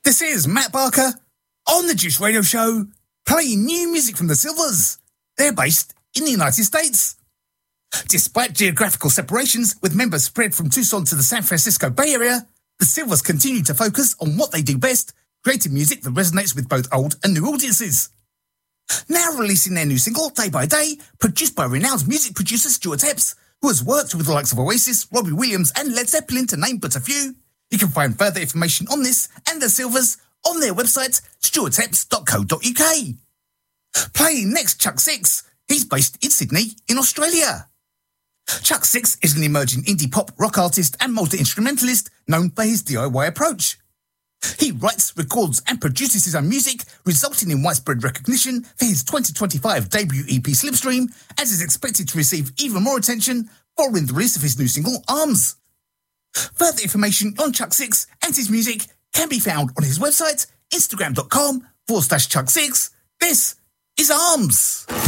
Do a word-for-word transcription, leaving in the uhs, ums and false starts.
This is Matt Barker on the Juice Radio Show, playing new music from the Silvers. They're based in the United States. Despite geographical separations, with members spread from Tucson to the San Francisco Bay Area, the Silvers continue to focus on what they do best, creating music that resonates with both old and new audiences. Now releasing their new single, Day by Day, produced by renowned music producer Stuart Epps, who has worked with the likes of Oasis, Robbie Williams and Led Zeppelin, to name but a few. You can find further information on this and the Silvers on their website, stuart epps dot co dot uk. Playing next, Chuck Six. He's based in Sydney, in Australia. Chuck Six is an emerging indie pop rock artist and multi-instrumentalist known for his D I Y approach. He writes, records and produces his own music, resulting in widespread recognition for his twenty twenty-five debut E P Slipstream, and is expected to receive even more attention following the release of his new single, Arms. Further information on Chuck Six and his music can be found on his website, instagram dot com forward slash Chuck Six. This is Arms.